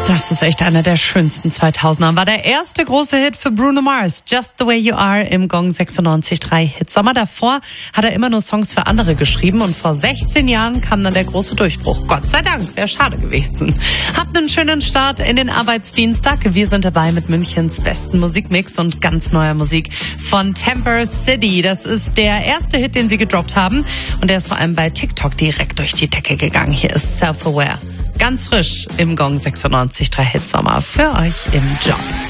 Das ist echt einer der schönsten 2000er. War der erste große Hit für Bruno Mars. Just the Way You Are im Gong 96.3 Hit Sommer. Davor hat er immer nur Songs für andere geschrieben und vor 16 Jahren kam dann der große Durchbruch. Gott sei Dank, wäre schade gewesen. Habt einen schönen Start in den Arbeitsdienstag. Wir sind dabei mit Münchens besten Musikmix und ganz neuer Musik von Temper City. Das ist der erste Hit, den sie gedroppt haben und der ist vor allem bei TikTok direkt durch die Decke gegangen. Hier ist Self-Aware. Ganz frisch im Gong 96.3 Hit Sommer für euch im Job.